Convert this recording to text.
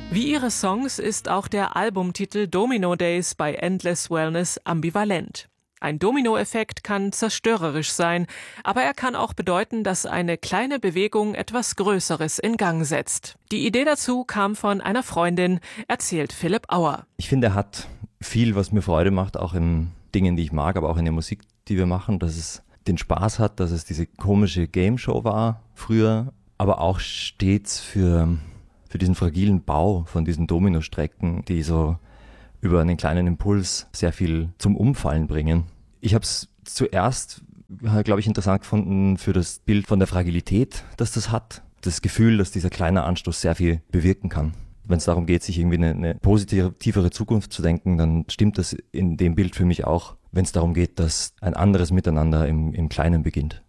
Wie ihre Songs ist auch der Albumtitel Domino Days bei Endless Wellness ambivalent. Ein Dominoeffekt kann zerstörerisch sein, aber er kann auch bedeuten, dass eine kleine Bewegung etwas Größeres in Gang setzt. Die Idee dazu kam von einer Freundin, erzählt Philipp Auer. Ich finde, er hat viel, was mir Freude macht, auch in Dingen, die ich mag, aber auch in der Musik, die wir machen, dass es den Spaß hat, dass es diese komische Game-Show war früher, aber auch stets für diesen fragilen Bau von diesen Dominostrecken, die so über einen kleinen Impuls sehr viel zum Umfallen bringen. Ich habe es zuerst, glaube ich, interessant gefunden für das Bild von der Fragilität, das das hat. Das Gefühl, dass dieser kleine Anstoß sehr viel bewirken kann. Wenn es darum geht, sich irgendwie eine positivere Zukunft zu denken, dann stimmt das in dem Bild für mich auch, wenn es darum geht, dass ein anderes Miteinander im Kleinen beginnt.